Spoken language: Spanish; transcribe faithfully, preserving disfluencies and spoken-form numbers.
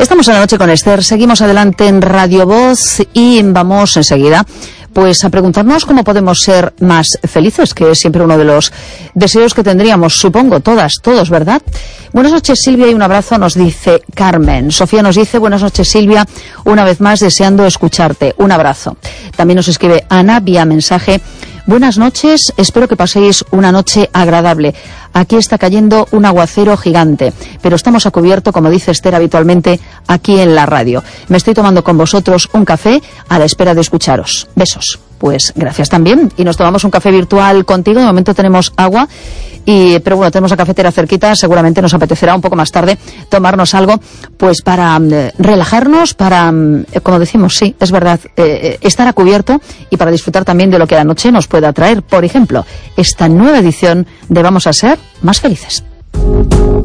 Estamos en la noche con Esther, seguimos adelante en Radio Voz y vamos enseguida pues a preguntarnos cómo podemos ser más felices, que es siempre uno de los deseos que tendríamos, supongo, todas, todos, ¿verdad? Buenas noches, Silvia, y un abrazo, nos dice Carmen. Sofía nos dice, buenas noches, Silvia, una vez más deseando escucharte, un abrazo. También nos escribe Ana vía mensaje, buenas noches, espero que paséis una noche agradable. Aquí está cayendo un aguacero gigante, pero estamos a cubierto, como dice Esther habitualmente, aquí en la radio. Me estoy tomando con vosotros un café a la espera de escucharos. Besos. Pues gracias también. Y nos tomamos un café virtual contigo. De momento tenemos agua, y, pero bueno, tenemos la cafetera cerquita. Seguramente nos apetecerá un poco más tarde tomarnos algo, pues para eh, relajarnos, para, eh, como decimos, sí, es verdad, eh, estar a cubierto y para disfrutar también de lo que la noche nos pueda traer. Por ejemplo, esta nueva edición de Vamos a Ser Más Felices.